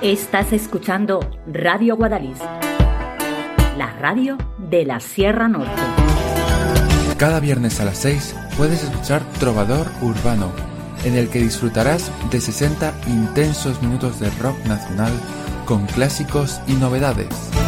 Estás escuchando Radio Guadalís, la radio de la Sierra Norte. Cada viernes a las 6 puedes escuchar Trovador Urbano, en el que disfrutarás de 60 intensos minutos de rock nacional con clásicos y novedades.